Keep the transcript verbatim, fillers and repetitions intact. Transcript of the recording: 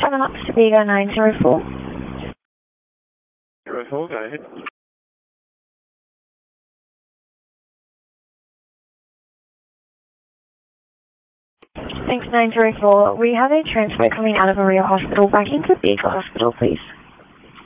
seven up to Vigo nine zero four. zero four, go ahead. Thanks, nine zero four. We have a transfer coming out of Maria Hospital back into Vigo Hospital, please.